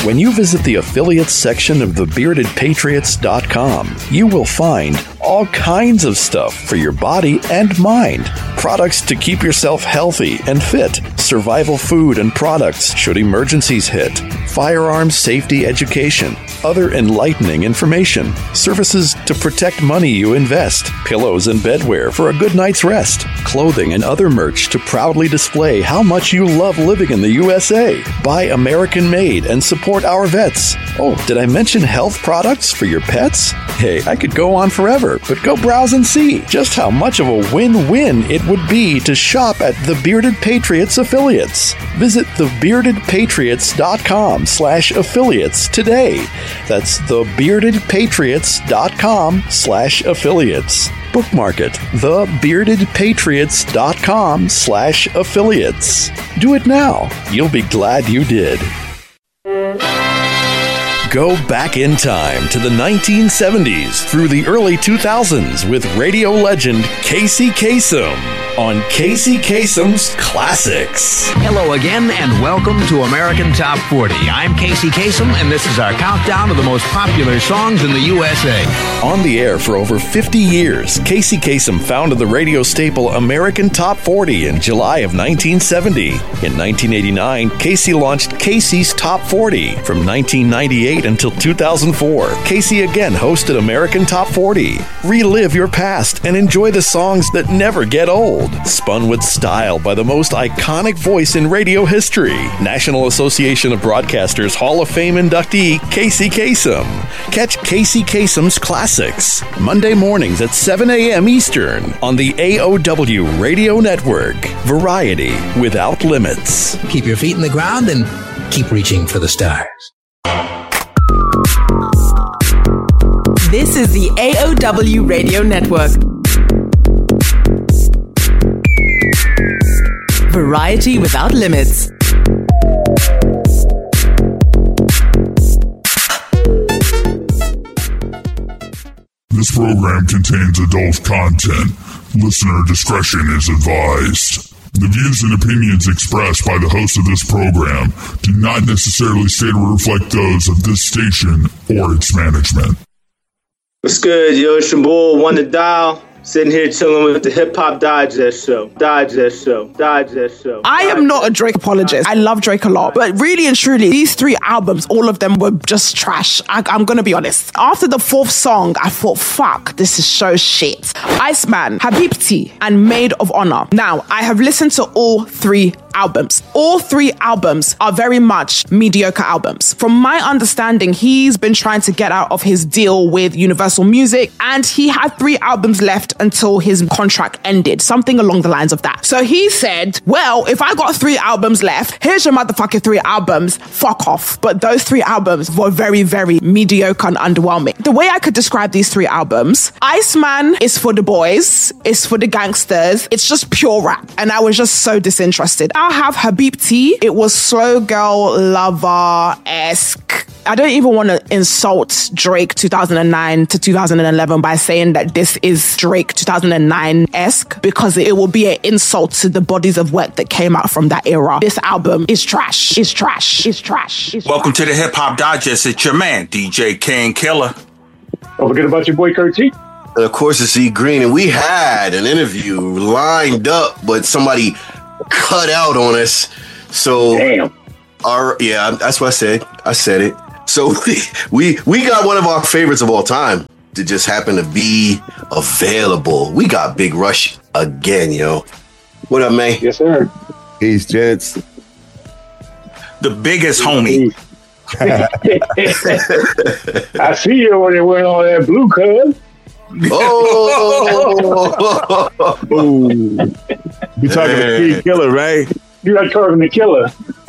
When you visit the affiliates section of thebeardedpatriots.com, you will find all kinds of stuff for your body and mind. Products to keep yourself healthy and fit, survival food and products should emergencies hit, firearms safety education, other enlightening information, services to protect money you invest, pillows and bedwear for a good night's rest, clothing and other merch to proudly display how much you love living in the USA. Buy American made and support our vets. Oh, did I mention health products for your pets? Hey, I could go on forever, but go browse and see just how much of a win-win it would be to shop at the Bearded Patriots affiliates. Visit thebeardedpatriots.com/affiliates today. That's thebeardedpatriots.com/affiliates. Bookmark it, thebeardedpatriots.com/affiliates. Do it now. You'll be glad you did. Go back in time to the 1970s through the early 2000s with radio legend Casey Kasem on Casey Kasem's Classics. Hello again and welcome to American Top 40. I'm Casey Kasem and this is our countdown of the most popular songs in the USA. On the air for over 50 years, Casey Kasem founded the radio staple American Top 40 in July of 1970. In 1989, Casey launched Casey's Top 40. From 1998 until 2004, Casey again hosted American Top 40. Relive your past and enjoy the songs that never get old. Spun with style by the most iconic voice in radio history, National Association of Broadcasters Hall of Fame inductee Casey Kasem. Catch Casey Kasem's Classics Monday mornings at 7 a.m. Eastern on the AOW Radio Network. Variety without limits. Keep your feet in the ground and keep reaching for the stars. This is the AOW Radio Network. Variety without limits. This program contains adult content. Listener discretion is advised. The views and opinions expressed by the host of this program do not necessarily state or reflect those of this station or its management. What's good, yo? It's your boy, One to Dial. Sitting here chilling with the Hip Hop Digest Show. I am not a Drake apologist. I love Drake a lot. But really and truly, these 3 albums, all of them were just trash. I'm going to be honest. After the 4th song, I thought, fuck, this is so shit. Iceman, Habibti, and Maid of Honor. Now, I have listened to all 3 albums. All 3 albums are very much mediocre albums. From my understanding, he's been trying to get out of his deal with Universal Music, and he had 3 albums left until his contract ended, something along the lines of that. So he said, well, if I got 3 albums left, here's your motherfucking 3 albums, fuck off. But those 3 albums were very, very mediocre and underwhelming. The way I could describe these 3 albums, Iceman is for the boys, it's for the gangsters, it's just pure rap. And I was just so disinterested. I have Habibti. It was slow girl lover-esque. I don't even want to insult Drake 2009 to 2011 by saying that this is Drake 2009-esque, because it will be an insult to the bodies of work that came out from that era. This album is trash. It's trash. It's trash. It's Welcome trash. to the Hip Hop Digest. It's your man, DJ King Killer. Don't forget about your boy Kurt T. And of course, it's E Green, and we had an interview lined up, but somebody cut out on us. So, damn. Yeah, that's what I said. I said it. So we got one of our favorites of all time that just happened to be available. We got Big Rush again, yo. What up, man? Yes, sir. Peace, gents. The biggest homie. I see you when you went on that blue cuz. Oh, you talking to King Killer, right? You are talking to Killer.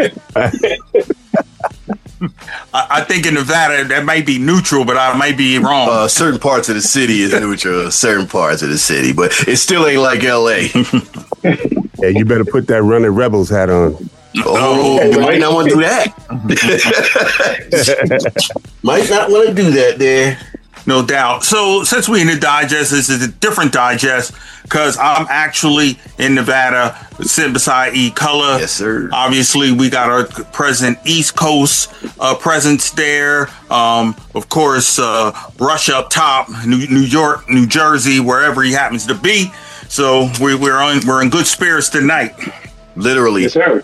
I think in Nevada that might be neutral, but I might be wrong. Certain parts of the city is neutral, certain parts of the city, but it still ain't like LA. Yeah, you better put that Running Rebels hat on. Oh, you might not want to do that. Might not want to do that there. No doubt. So since we're in the digest, this is a different digest because I'm actually in Nevada, sitting beside E. Color. Yes, sir. Obviously, we got our present East Coast presence there. Of course, Rush up top, New York, New Jersey, wherever he happens to be. So we're in good spirits tonight. Literally. Yes, sir.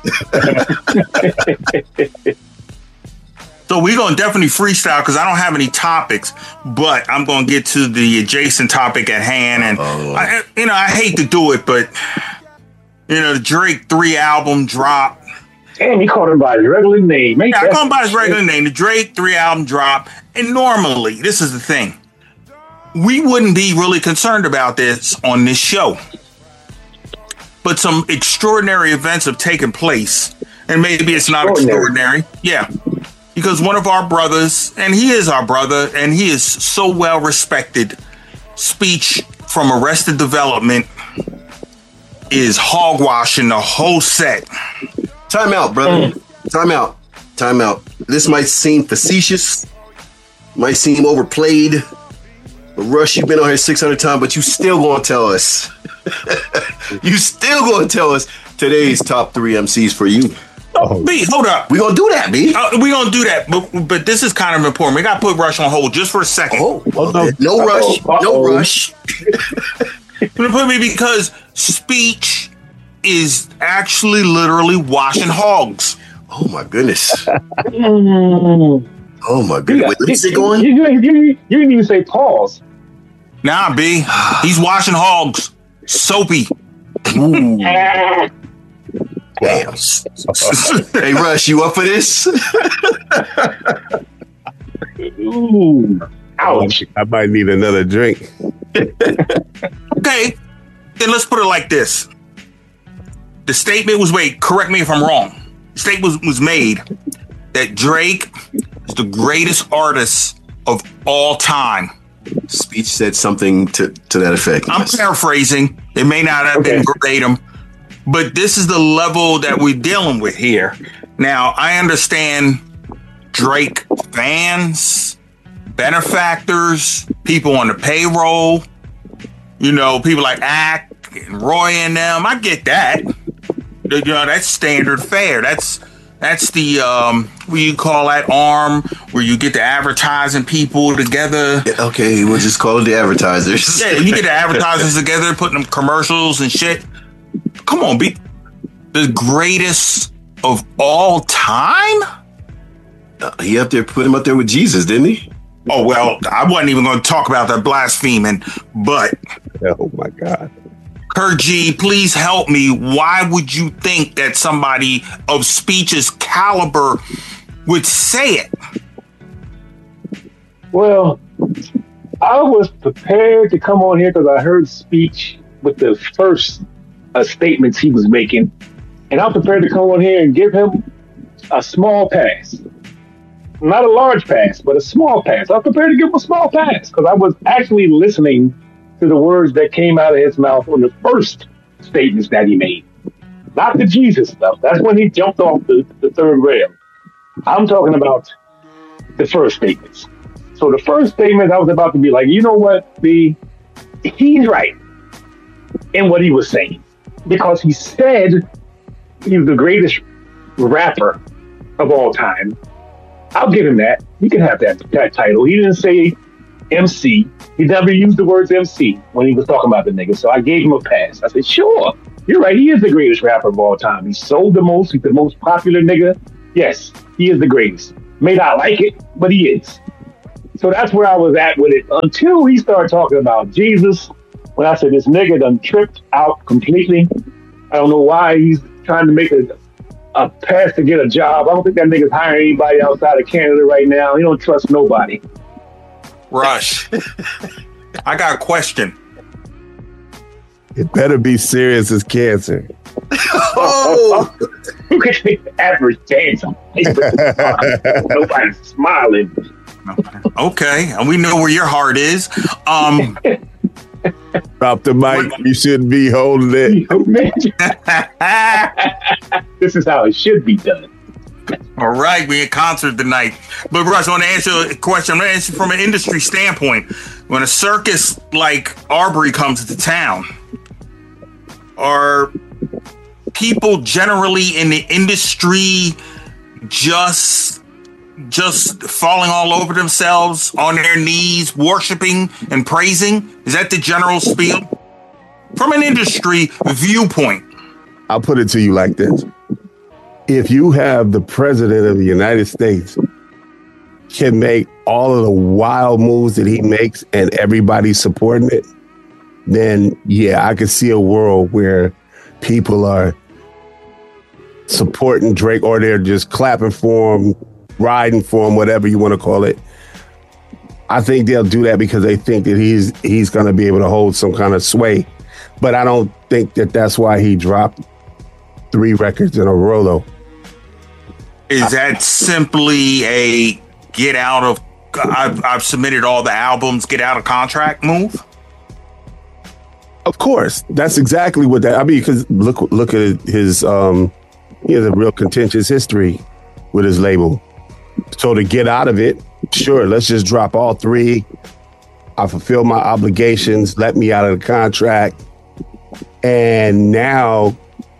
So we're going to definitely freestyle because I don't have any topics, but I'm going to get to the adjacent topic at hand. And, I hate to do it, but, the Drake 3 album drop. Damn, you called him by his regular name. Yeah, I call him by his regular name. The Drake 3 album drop. And normally, this is the thing. We wouldn't be really concerned about this on this show. But some extraordinary events have taken place. And maybe it's not extraordinary. Yeah. Because one of our brothers, and he is our brother, and he is so well respected, Speech from Arrested Development is hogwashing the whole set. Time out, brother. Time out. This might seem facetious, might seem overplayed. But Rush, you've been on here 600 times, but you still gonna tell us. You still gonna tell us today's top 3 MCs for you. B, hold up. We're gonna do that, B. We're gonna do that, but this is kind of important. We gotta put Rush on hold just for a second. No rush. Put me because Speech is actually literally washing hogs. Oh my goodness. Oh my goodness. Wait, let me see going. You didn't even say pause. Nah, B. He's washing hogs. Soapy. Damn. Hey, Rush, you up for this? Ooh. Ouch. I might need another drink. Okay. Then let's put it like this. The statement was made, correct me if I'm wrong. The statement was made that Drake is the greatest artist of all time. Speech said something to that effect. I'm paraphrasing. It may not have been verbatim. But this is the level that we're dealing with here. Now, I understand Drake fans, benefactors, people on the payroll, people like Ack and Roy and them. I get that. That's standard fare. That's the, what you call that, arm, where you get the advertising people together. Yeah, okay, we'll just call it the advertisers. Yeah, you get the advertisers together, putting them commercials and shit. Come on, be the greatest of all time? He up there, put him up there with Jesus, didn't he? Oh, well, I wasn't even going to talk about that blaspheming, but... Oh, my God. Kurt G, please help me. Why would you think that somebody of Speech's caliber would say it? Well, I was prepared to come on here because I heard Speech with the first statements he was making, and I'm prepared to come on here and give him a small pass. Not a large pass, but a small pass. I'm prepared to give him a small pass because I was actually listening to the words that came out of his mouth on the first statements that he made. Not the Jesus stuff. That's when he jumped off the third rail. I'm talking about the first statements. So the first statement, I was about to be like, you know what, B? He's right in what he was saying. Because he said he was the greatest rapper of all time. I'll give him that. He can have that title. He didn't say MC. He never used the words MC when he was talking about the nigga. So I gave him a pass. I said, sure, you're right. He is the greatest rapper of all time. He sold the most. He's the most popular nigga. Yes, he is the greatest. May not like it, but he is. So that's where I was at with it until he started talking about Jesus. When I said this nigga done tripped out completely. I don't know why he's trying to make a pass to get a job. I don't think that nigga's hiring anybody outside of Canada right now. He don't trust nobody. Rush, I got a question. It better be serious as cancer. Oh! Who can take the average cancer? Nobody's smiling. Okay, and we know where your heart is. Drop the mic. You shouldn't be holding it. This is how it should be done. All right, we in concert tonight. But Russ, I want to answer a question. I'm going to answer from an industry standpoint. When a circus like Arbery comes to town, are people generally in the industry just falling all over themselves, on their knees, worshiping and praising? Is that the general spiel? From an industry viewpoint. I'll put it to you like this. If you have the president of the United States can make all of the wild moves that he makes and everybody's supporting it, then yeah, I could see a world where people are supporting Drake or they're just clapping for him, riding for him, whatever you want to call it. I think they'll do that because they think that he's going to be able to hold some kind of sway. But I don't think that that's why he dropped 3 records in a row, though. Is that simply a get out of, I've submitted all the albums, get out of contract move? Of course. That's exactly what that, I mean, because look at his, he has a real contentious history with his label. So to get out of it, sure, let's just drop all 3. I fulfill my obligations, let me out of the contract. And now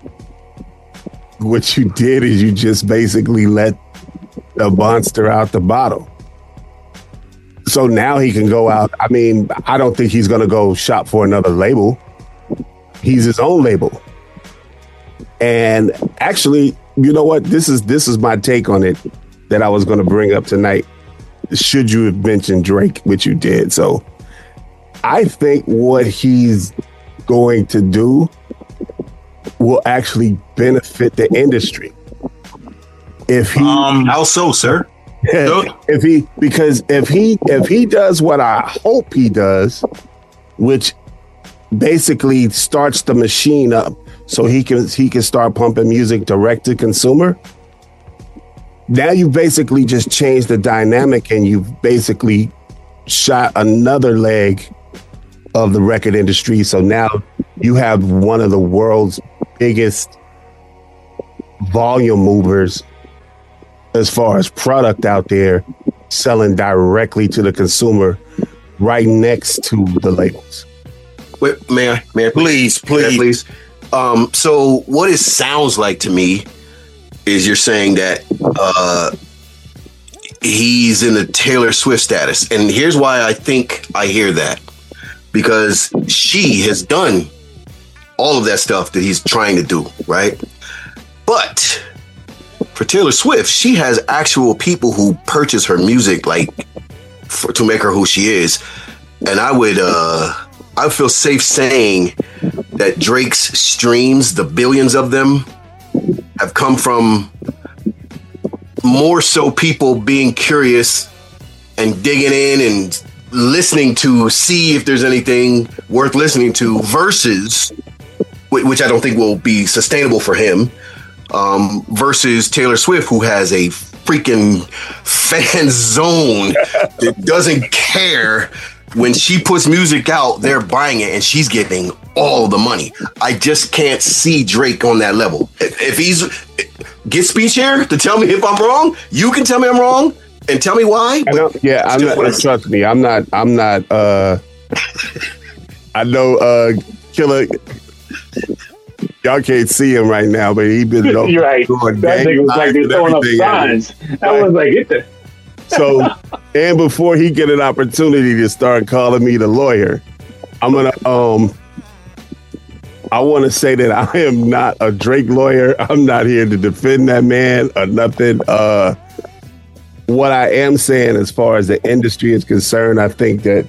what you did is you just basically let the monster out the bottle. So now he can go out. I mean, I don't think he's going to go shop for another label. He's his own label. And actually, you know what? This is my take on it that I was going to bring up tonight. Should you have mentioned Drake, which you did. So I think what he's going to do will actually benefit the industry. If he, how so, sir? If he does what I hope he does, which basically starts the machine up so he can start pumping music direct to consumer. Now you basically just changed the dynamic and you've basically shot another leg of the record industry. So now you have one of the world's biggest volume movers as far as product out there selling directly to the consumer right next to the labels. Wait, may I please. So what it sounds like to me is you're saying that he's in the Taylor Swift status. And here's why I think I hear that. Because she has done all of that stuff that he's trying to do, right? But for Taylor Swift, she has actual people who purchase her music, like to make her who she is. And I feel safe saying that Drake's streams, the billions of them, have come from more so people being curious and digging in and listening to see if there's anything worth listening to versus, which I don't think will be sustainable for him, versus Taylor Swift, who has a freaking fan zone that doesn't care. When she puts music out, they're buying it and she's getting all the money. I just can't see Drake on that level. If he's get speech here to tell me if I'm wrong, you can tell me I'm wrong and tell me why. I'm not. Trust me, I'm not. I know, Killer. Y'all can't see him right now, but he been you're right. That nigga was like they're throwing up signs. I was like, get there. So, and before he get an opportunity to start calling me the lawyer, I'm gonna I want to say that I am not a Drake lawyer. I'm not here to defend that man or nothing. What I am saying, as far as the industry is concerned, I think that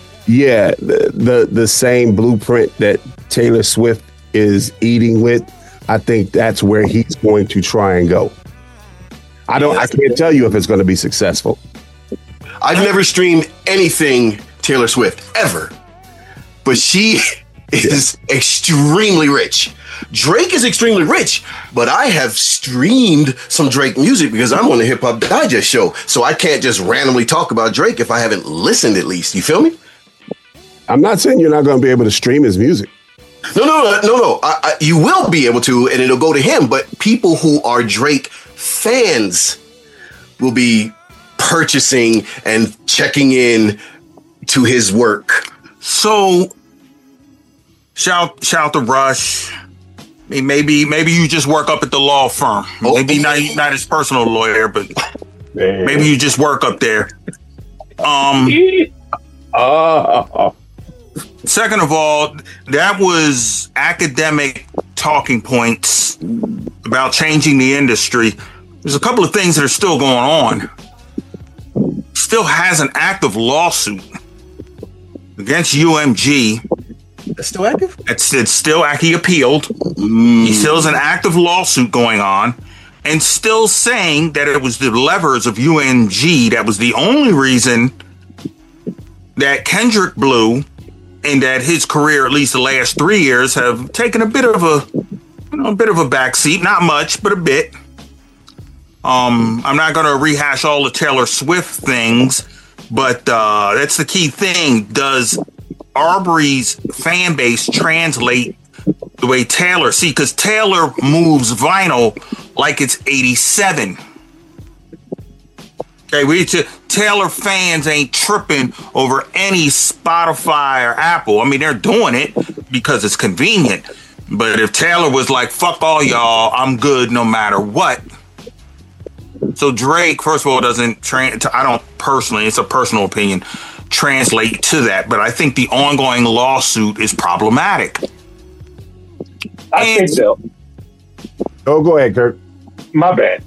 the same blueprint that Taylor Swift is eating with, I think that's where he's going to try and go. I can't tell you if it's going to be successful. I've never streamed anything Taylor Swift ever, but she is extremely rich. Drake is extremely rich, but I have streamed some Drake music because I'm on the Hip Hop Digest show, so I can't just randomly talk about Drake if I haven't listened at least. You feel me? I'm not saying you're not going to be able to stream his music. No. You will be able to, and it'll go to him. But people who are Drake fans will be purchasing and checking in to his work. So shout to Rush. I mean, maybe you just work up at the law firm. Maybe not his personal lawyer, but maybe you just work up there. Second of all, that was academic talking points about changing the industry. There's a couple of things that are still going on. Still has an active lawsuit against UMG. That's still active? It's still active. He appealed. He still has an active lawsuit going on, and still saying that it was the levers of UMG that was the only reason that Kendrick blew, and that his career, at least the last 3 years, have taken a bit of a backseat. Not much, but a bit. I'm not going to rehash all the Taylor Swift things, but that's the key thing. Does Arbery's fan base translate the way Taylor? See, because Taylor moves vinyl like it's 87. Okay, Taylor fans ain't tripping over any Spotify or Apple. I mean, they're doing it because it's convenient. But if Taylor was like, fuck all y'all, I'm good no matter what. So Drake, first of all, doesn't I don't personally, it's a personal opinion, translate to that. But I think the ongoing lawsuit is problematic. I think so. Oh, go ahead, Kurt. My bad.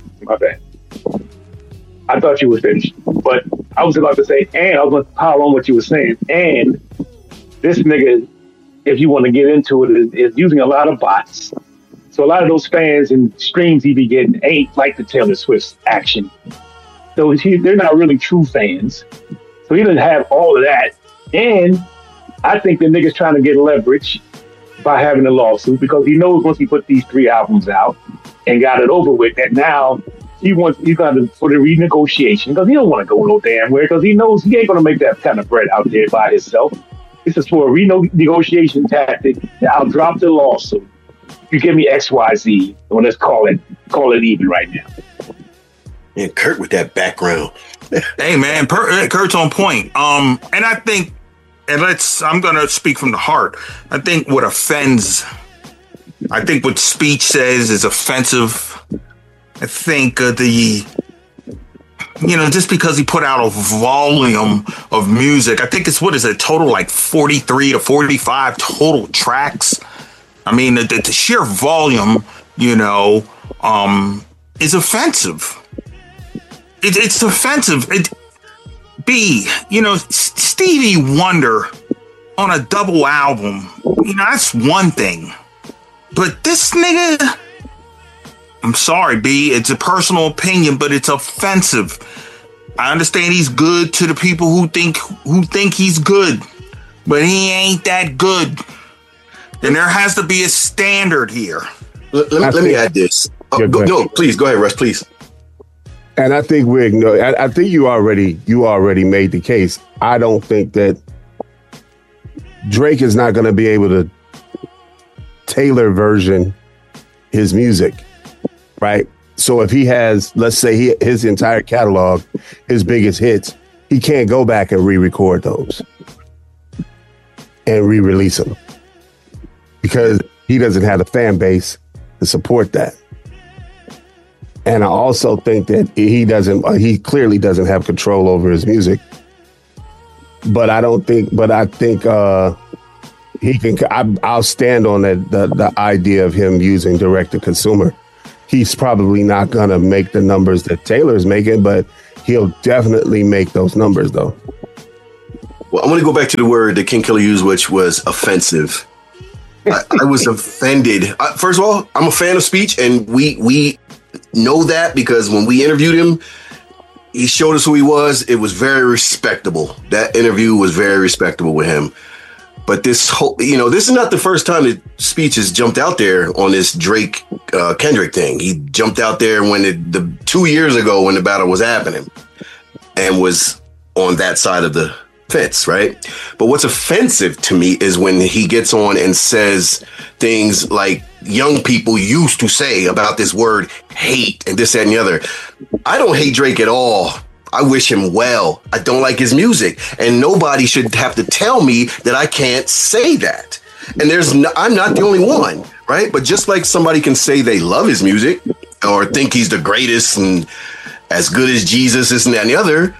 I thought you were finished, but I was about to say, and I was going to pile on what you were saying. And this nigga, if you want to get into it, is using a lot of bots. So a lot of those fans and streams he be getting ain't like the Taylor Swift action. So they're not really true fans. So he doesn't have all of that. And I think the nigga's trying to get leverage by having a lawsuit because he knows once he put these 3 albums out and got it over with, that now he's got to put a renegotiation because he don't want to go no damn where because he knows he ain't going to make that kind of bread out there by himself. This is for a renegotiation tactic. I'll drop the lawsuit. You give me XYZ, well, let's call it even right now. And Kurt with that background. Hey man, Kurt's on point. And I think, I'm gonna speak from the heart. I think what speech says is offensive. I think just because he put out a volume of music, I think it's total like 43 to 45 total tracks. I mean, the sheer volume, is offensive. It's offensive. Stevie Wonder on a double album, that's one thing. But this nigga, I'm sorry, B, it's a personal opinion, but it's offensive. I understand he's good to the people who think he's good, but he ain't that good. And there has to be a standard here. Let me add this. Please go ahead, Russ, please. And I think we're ignoring. I think you already made the case. I don't think that Drake is not going to be able to tailor version his music, right? So if he has, let's say, his entire catalog, his biggest hits, he can't go back and re-record those and re-release them because he doesn't have the fan base to support that. And I also think that he clearly doesn't have control over his music. But I think he can. I'll stand on the idea of him using direct to consumer. He's probably not going to make the numbers that Taylor's making, but he'll definitely make those numbers, though. Well, I want to go back to the word that King Killer used, which was offensive. I was offended. First of all, I'm a fan of speech, and we know that because when we interviewed him, he showed us who he was. It was very respectable. That interview was very respectable with him. But this whole, this is not the first time that Speech has jumped out there on this Drake Kendrick thing. He jumped out there when 2 years ago when the battle was happening and was on that side of the fence, right? But what's offensive to me is when he gets on and says things like young people used to say about this word hate and this, that, and the other. I don't hate Drake at all. I wish him well. I don't like his music, and nobody should have to tell me that I can't say that. And I'm not the only one, right? But just like somebody can say they love his music or think he's the greatest and as good as Jesus, this and that and the other,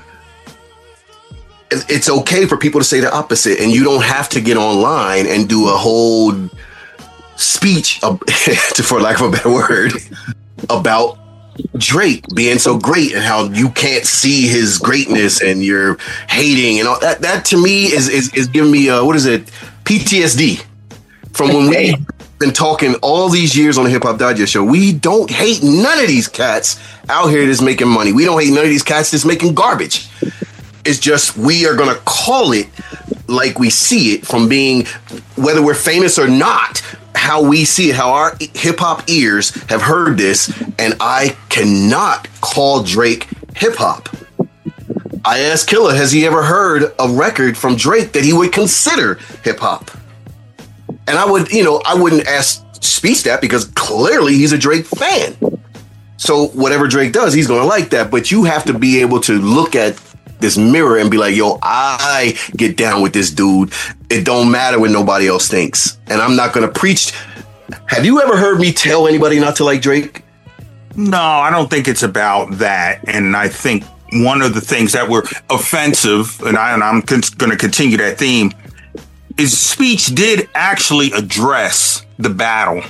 it's okay for people to say the opposite. And you don't have to get online and do a whole speech, for lack of a better word, about Drake being so great and how you can't see his greatness and you're hating and all that. That to me is giving me PTSD from when we've been talking all these years on the Hip Hop Digest show. We don't hate none of these cats out here that's making money. We don't hate none of these cats that's making garbage. It's just we are gonna call it like we see it from being, whether we're famous or not, how we see it, how our hip hop ears have heard this, and I cannot call Drake hip hop. I asked Killa, has he ever heard a record from Drake that he would consider hip hop? And I wouldn't ask Speech that because clearly he's a Drake fan. So whatever Drake does, he's gonna like that. But you have to be able to look at this mirror and be like, yo, I get down with this dude. It don't matter what nobody else thinks. And I'm not going to preach. Have you ever heard me tell anybody not to like Drake? No, I don't think it's about that. And I think one of the things that were offensive, and I'm going to continue that theme, is Speech did actually address the battle.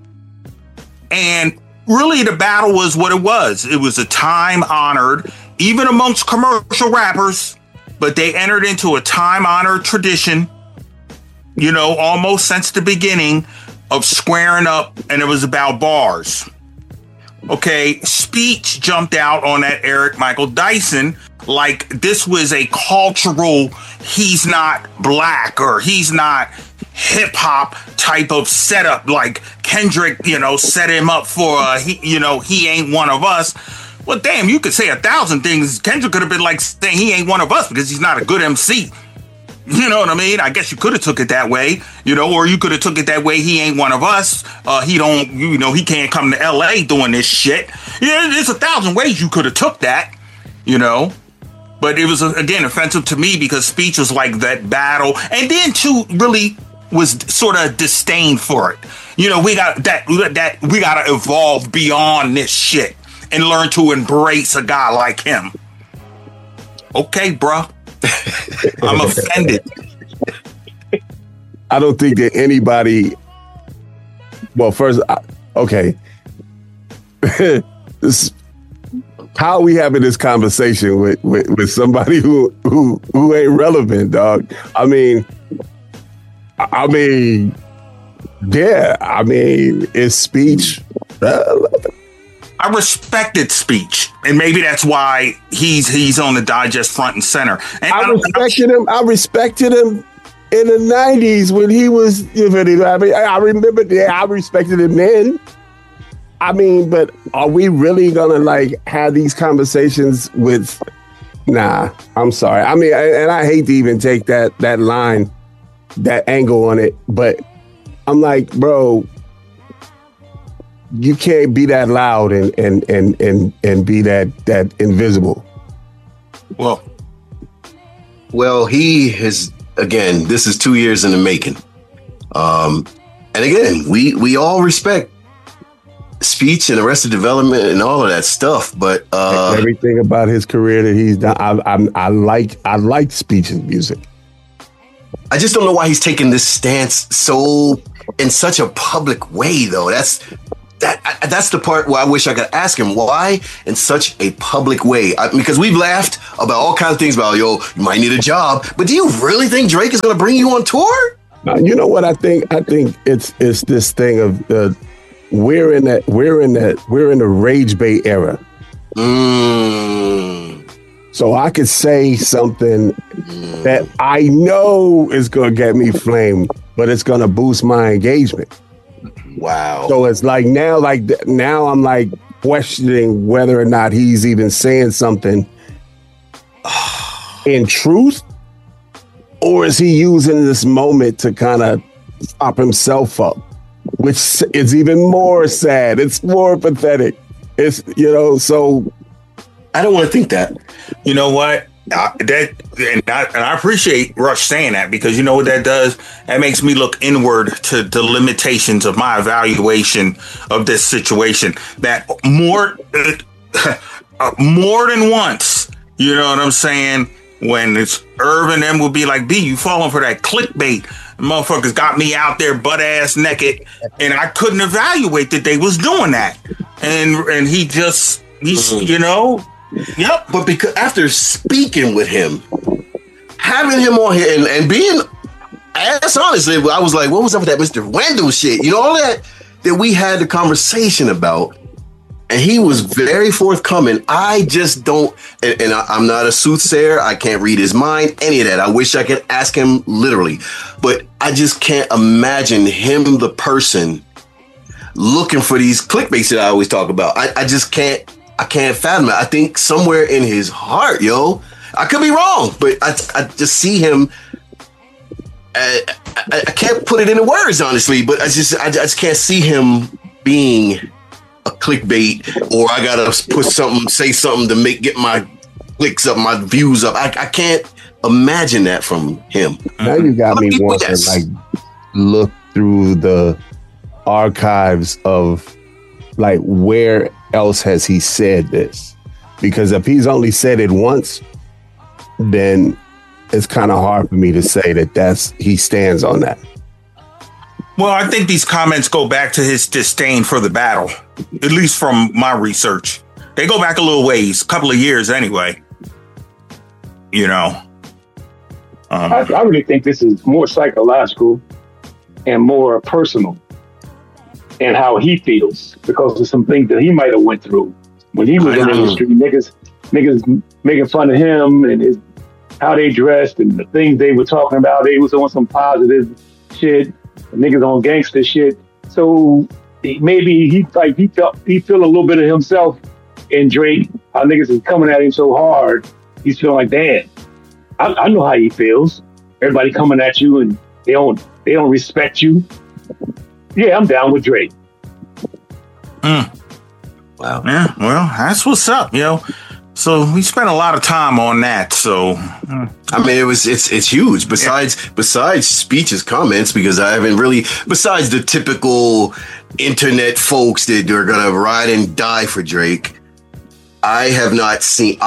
And really the battle was what it was. It was a time-honored, even amongst commercial rappers, but they entered into a time-honored tradition, almost since the beginning, of squaring up, and it was about bars. Okay, Speech jumped out on that Eric Michael Dyson like this was a cultural, he's not black or he's not hip-hop type of setup, like Kendrick, set him up for, he ain't one of us. Well, damn, you could say 1,000 things. Kendrick could have been like saying he ain't one of us because he's not a good MC. You know what I mean? I guess you could have took it that way, or you could have took it that way. He ain't one of us. He can't come to LA doing this shit. Yeah, there's 1,000 ways you could have took that, But it was, again, offensive to me because Speech was like that battle. And then, too, really was sort of disdain for it. We got we got to evolve beyond this shit and learn to embrace a guy like him. Okay, bruh. I'm offended. I don't think that anybody. Well, first, okay. How are we having this conversation with somebody who ain't relevant, dog? I mean, is Speech relevant? I respected Speech, and maybe that's why he's on the Digest front and center. And I respected him in the 90s when he was. I remember. Yeah, I respected him then. I mean, but are we really gonna have these conversations with? Nah, I'm sorry. I mean, and I hate to even take that line, that angle on it, but I'm like, bro. You can't be that loud and be that invisible. Well, he has, again, this is 2 years in the making. And again, we all respect Speech and Arrested Development and all of that stuff, but everything about his career that he's done, I like Speech's music. I just don't know why he's taking this stance in such a public way, though. That's the part where I wish I could ask him why in such a public way. Because we've laughed about all kinds of things about, you might need a job, but do you really think Drake is going to bring you on tour? You know what I think? I think it's this thing of we're in the rage bait era. So I could say something that I know is going to get me flamed, but it's going to boost my engagement. Wow. So it's now I'm like questioning whether or not he's even saying something in truth, or is he using this moment to kind of prop himself up? which is even more sad. It's more pathetic. It's, so I don't want to think that. You know what? I appreciate Rush saying that, because you know what that does? That makes me look inward to the limitations of my evaluation of this situation. That more than once, you know what I'm saying? When it's Irvin, them will be like, B, you falling for that clickbait. The motherfuckers got me out there butt ass naked, and I couldn't evaluate that they was doing that. And he's Yep, but because after speaking with him, having him on here and being ass honestly, I was like, what was up with that Mr. Wendell shit? All that we had the conversation about, and he was very forthcoming. I just don't, and I'm not a soothsayer. I can't read his mind, any of that. I wish I could ask him literally, but I just can't imagine him, the person, looking for these clickbaits that I always talk about. I just can't. I can't fathom it. I think somewhere in his heart, I could be wrong, but I just see him. I can't put it into words, honestly, but I just can't see him being a clickbait, or I gotta say something to get my clicks up, my views up. I can't imagine that from him. Now you got me wanting to look through the archives of where else has he said this? Because if he's only said it once, then it's kind of hard for me to say that he stands on that. Well, I think these comments go back to his disdain for the battle, at least from my research. They go back a little ways, a couple of years anyway. I really think this is more psychological and more personal, and how he feels, because of some things that he might have went through when he was in the industry. Niggas making fun of him and how they dressed and the things they were talking about. They was on some positive shit, niggas on gangster shit. So maybe he feel a little bit of himself in Drake. How niggas is coming at him so hard. He's feeling like, damn, I know how he feels. Everybody coming at you and they don't respect you. Yeah, I'm down with Drake. Wow. Yeah, well, that's what's up, So we spent a lot of time on that. So I mean, it's huge. Besides speeches, comments, because I haven't really, besides the typical internet folks that are gonna ride and die for Drake, I have not seen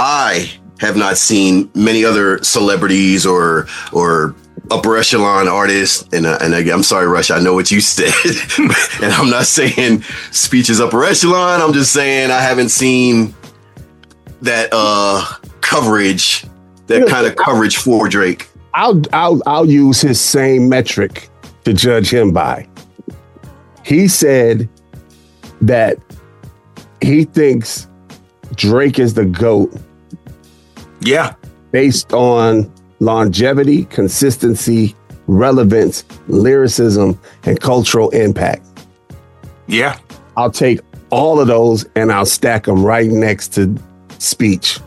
many other celebrities or upper echelon artists, and I'm sorry, Rush, I know what you said, and I'm not saying speech is upper echelon. I'm just saying I haven't seen that coverage, that kind of coverage for Drake. I'll use his same metric to judge him by. He said that he thinks Drake is the GOAT. Yeah, based on longevity, consistency, relevance, lyricism, and cultural impact. Yeah. I'll take all of those and I'll stack them right next to speech.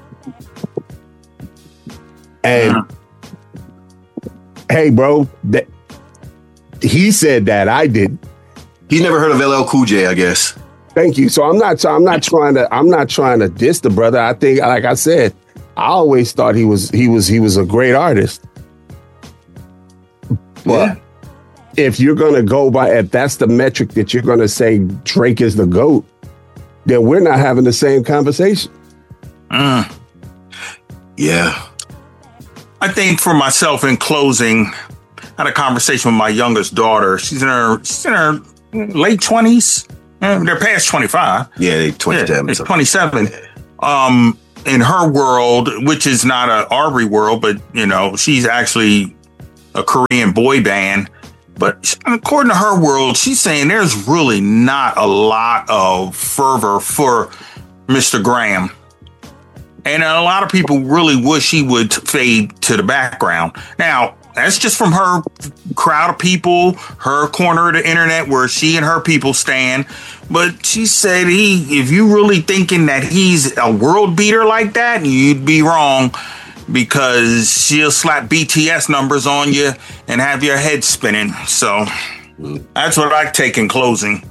And hey, bro, he said that, I didn't. He's never heard of LL Cool J, I guess. Thank you. So I'm not trying to diss the brother. I think, like I said, I always thought he was a great artist. But if you're going to go by, if that's the metric that you're going to say Drake is the GOAT, then we're not having the same conversation. Yeah. I think for myself, in closing, I had a conversation with my youngest daughter. She's in her late 20s. They're past 25. Yeah, they're 27. It's 27. In her world, which is not a Aubrey world, but she's actually a Korean boy band. But according to her world, she's saying there's really not a lot of fervor for Mr. Graham. And a lot of people really wish he would fade to the background. Now, that's just from her crowd of people, her corner of the internet where she and her people stand. But she said if you really thinking that he's a world beater like that, you'd be wrong, because she'll slap BTS numbers on you and have your head spinning. So That's what I take in closing.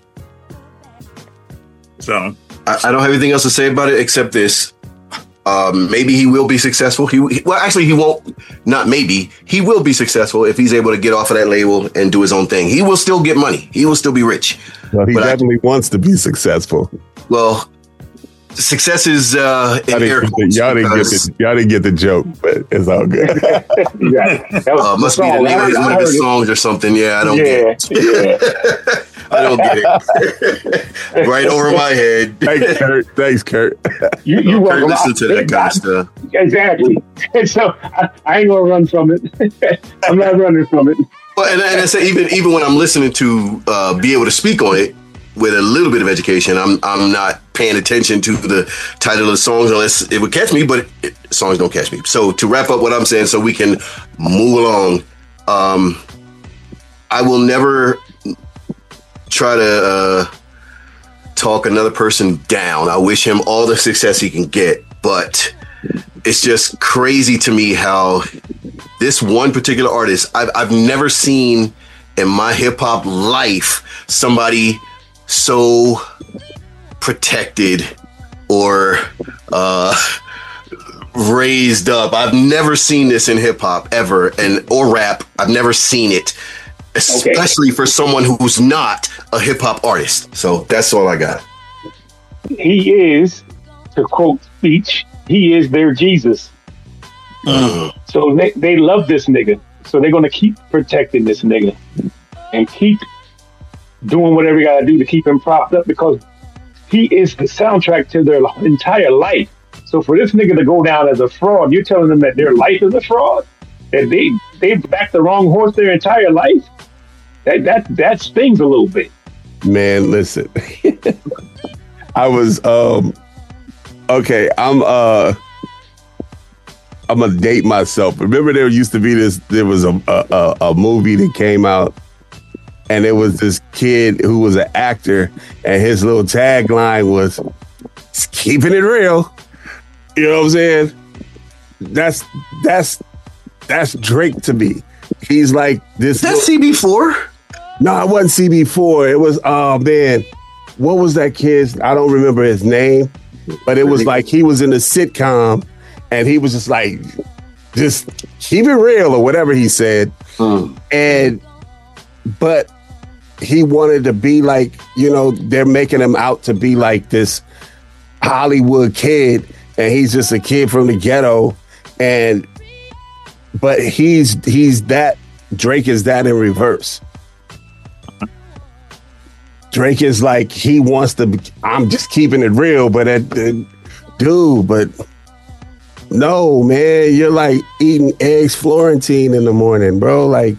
So I don't have anything else to say about it except this. Maybe he will be successful. He won't. Not maybe. He will be successful if he's able to get off of that label and do his own thing. He will still get money. He will still be rich. Well, he definitely wants to be successful. Well, success is y'all didn't get the joke, but it's all good. Must be the name of one of his songs or something. Yeah, I don't get it. I don't get it. Right over my head. Thanks, Kurt. You Kurt, listen to that kind of stuff. Exactly. And so I ain't gonna run from it. I'm not running from it. Well, and I say even when I'm listening to be able to speak on it with a little bit of education, I'm not paying attention to the title of the songs unless it would catch me, but songs don't catch me. So to wrap up what I'm saying so we can move along, I will never try to talk another person down. I wish him all the success he can get, but it's just crazy to me how this one particular artist, I've never seen in my hip hop life somebody so protected or raised up. I've never seen this in hip hop ever, or rap. I've never seen it, especially for someone who's not a hip hop artist. So that's all I got. He is, to quote Speech, he is their Jesus. So they love this nigga. So they're going to keep protecting this nigga and keep doing whatever you got to do to keep him propped up because he is the soundtrack to their entire life. So for this nigga to go down as a fraud, you're telling them that their life is a fraud? That they backed the wrong horse their entire life? That stings a little bit. Man, listen. I was okay, I'm gonna date myself. Remember there used to be there was a movie that came out and it was this kid who was an actor and his little tagline was keeping it real. You know what I'm saying? That's Drake to me. He's like this. That's CB4? No, it wasn't CB4. It was, oh man, what was that kid's? I don't remember his name, but it was like he was in a sitcom and he was just like, just keep it real or whatever he said. But he wanted to be like, they're making him out to be like this Hollywood kid and he's just a kid from the ghetto. But he's that, Drake is that in reverse. Drake is like, he wants to, I'm just keeping it real, but dude, but no, man, you're like eating eggs Florentine in the morning, bro. Like,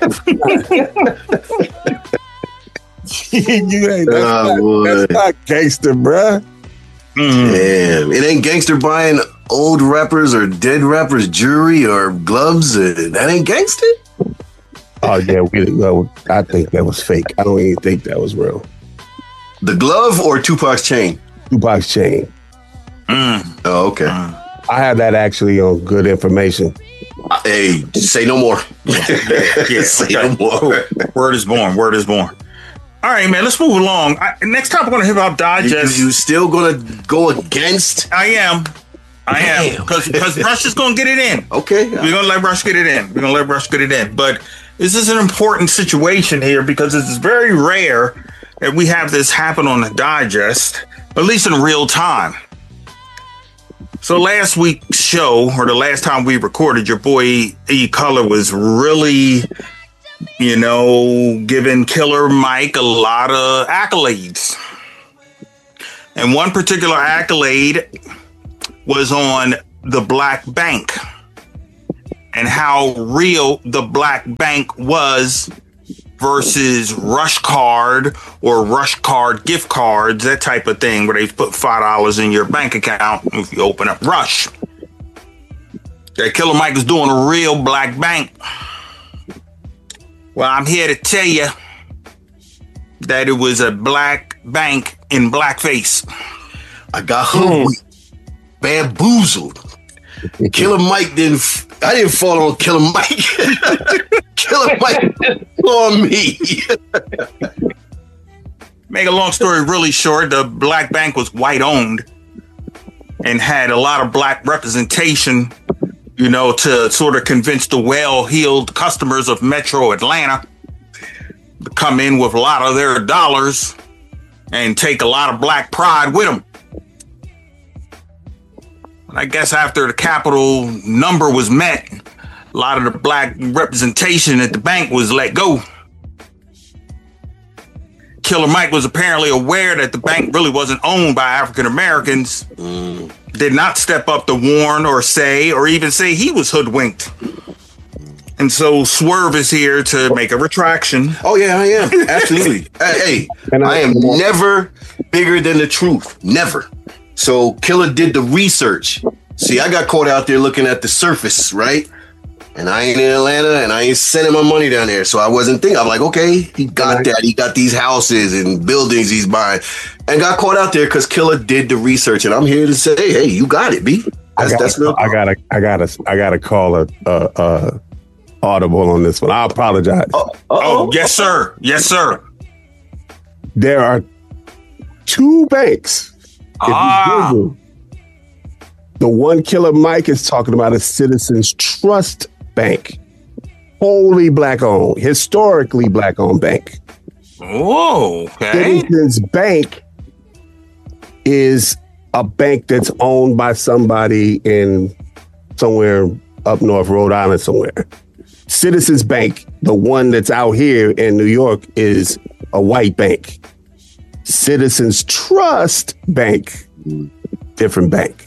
that's not gangster, bruh. Damn, it ain't gangster buying old rappers or dead rappers jewelry or gloves. That ain't gangster. Oh yeah, I think that was fake. I don't even think that was real. The glove or Tupac's chain? Tupac's chain. Oh, okay. I have that actually on good information. Hey, say no more. Say no more. Word is born. Word is born. All right, man, let's move along. Next topic on the Hip Hop Digest. You still going to go against? I am. Because Rush is going to get it in. Okay. We're going to let Rush get it in. But this is an important situation here because it's very rare that we have this happen on the Digest, at least in real time. So last week's show, or the last time we recorded, your boy E. Color was really, giving Killer Mike a lot of accolades. And one particular accolade was on the Black Bank and how real the Black Bank was versus Rush Card or Rush Card gift cards, that type of thing, where they put $5 in your bank account if you open up Rush. That Killer Mike was doing a real Black Bank. Well, I'm here to tell you that it was a Black Bank in blackface. I got hoodwinked, bamboozled. Killer Mike I didn't fall on Killer Mike. Killer Mike on me. Make a long story really short, the black bank was white owned and had a lot of black representation, you know, to sort of convince the well-heeled customers of Metro Atlanta to come in with a lot of their dollars and take a lot of black pride with them. I guess after the capital number was met, a lot of the black representation at the bank was let go. Killer Mike was apparently aware that the bank really wasn't owned by African Americans. Did not step up to warn or even say he was hoodwinked. And so Swerve is here to make a retraction. Oh yeah, I am. Absolutely. Hey, I am never bigger than the truth. Never. So Killer did the research. See, I got caught out there looking at the surface, right? And I ain't in Atlanta and I ain't sending my money down there. So I wasn't thinking. I'm like, okay, he got that. He got these houses and buildings he's buying. And got caught out there because Killer did the research. And I'm here to say, hey, you got it, B. I gotta call a audible on this one. I apologize. Oh, yes, sir. Yes, sir. There are two banks. If you Google, the one Killer Mike is talking about is Citizens Trust Bank. Wholly black owned, historically black owned bank. Oh, okay. Citizens Bank is a bank that's owned by somebody in somewhere up north, Rhode Island somewhere. Citizens Bank, the one that's out here in New York, is a white bank. Citizens Trust Bank, different bank.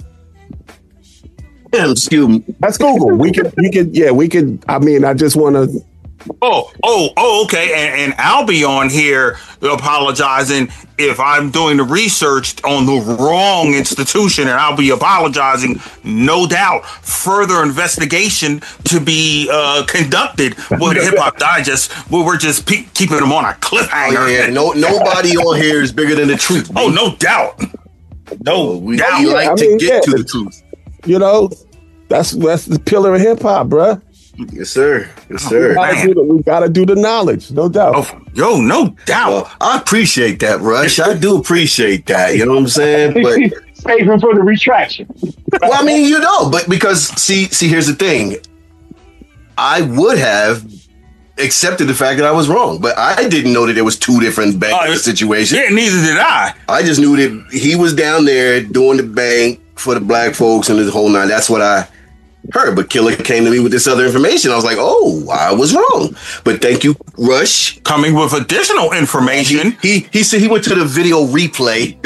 Excuse me. That's Google. We could. I mean, I just want to. Okay. And I'll be on here apologizing if I'm doing the research on the wrong institution, and I'll be apologizing. No doubt, further investigation to be conducted with Hip Hop Digest. We're just keeping them on a cliffhanger. Oh, yeah. Nobody on here is bigger than the truth. Oh, no doubt. We like to get to the truth. You know, that's the pillar of hip hop, bruh. Yes, sir. Yes, sir. We gotta do the knowledge, no doubt. No doubt. Well, I appreciate that, Rush. I do appreciate that. You know what I'm saying? But save him for the retraction. Well, I mean, but because see, here's the thing. I would have accepted the fact that I was wrong, but I didn't know that there was two different bank situations. Yeah, neither did I. I just knew that he was down there doing the bank for the black folks and the whole nine. That's what I heard. But Killer came to me with this other information. I was like, oh, I was wrong. But thank you, Rush. Coming with additional information. He said he went to the video replay.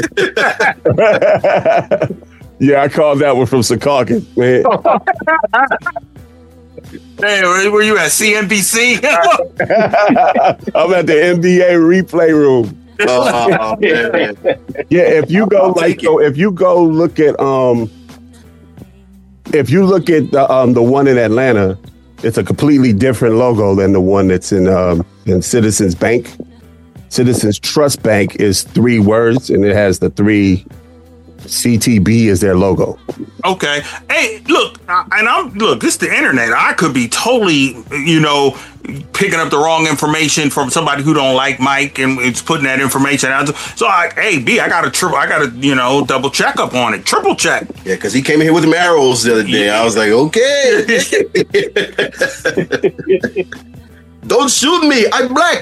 Yeah, I called that one from Secaucus, man. Hey, where you at? CNBC? I'm at the NBA replay room. Oh, man. Yeah, if you go look at the one in Atlanta, it's a completely different logo than the one that's in Citizens Bank. Citizens Trust Bank is 3 words, and it has the 3 CTB is their logo. Okay. Hey, look, this is the internet. I could be totally, picking up the wrong information from somebody who don't like Mike and it's putting that information out. So I gotta double check up on it, triple check. Yeah, because he came in here with the arrows the other day. Yeah. I was like, okay. Don't shoot me. I'm black.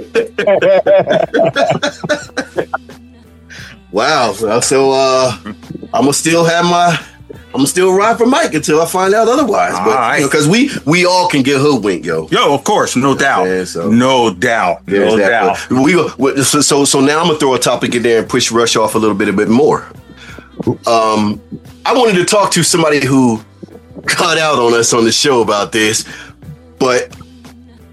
Wow. So I'm gonna still ride for Mike until I find out otherwise. But because we all can get hoodwinked, yo. Yo, of course, no doubt. Yeah, so no doubt. So now I'm gonna throw a topic in there and push Rush off a little bit more. I wanted to talk to somebody who cut out on us on the show about this, but